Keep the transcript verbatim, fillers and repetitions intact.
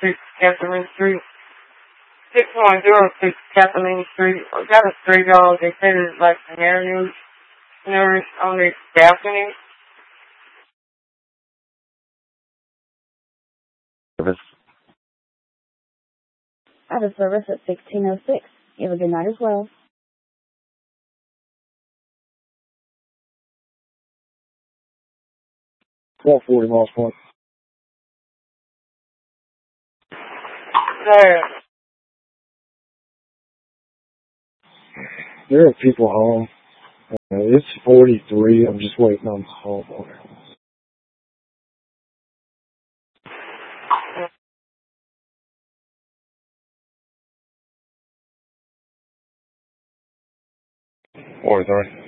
six Catherine Street. six one zero six Kathleen Street. I got a stray dog. They said it's like some hair news. Nurse on the balcony. Service. I have a service at sixteen oh six. You have a good night as well. twelve forty Moss Point. There. There are people home. Uh, it's forty-three. I'm just waiting on the homeowner. forty-three.